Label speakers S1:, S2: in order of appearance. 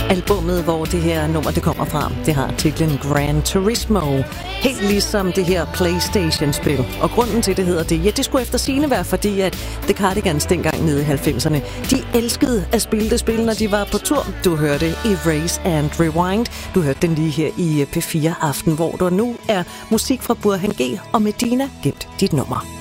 S1: Albummet, hvor det her nummer det kommer fra, det har titlen Gran Turismo. Helt ligesom det her PlayStation-spil. Og grunden til, det hedder det, ja, det skulle efter sigende være, fordi at The Cardigans dengang nede i 90'erne, de elskede at spille det spil, når de var på tur. Du hørte Erase and Rewind. Du hørte den lige her i P4 Aften, hvor der nu er musik fra Burhan G og Medina gemt dit nummer.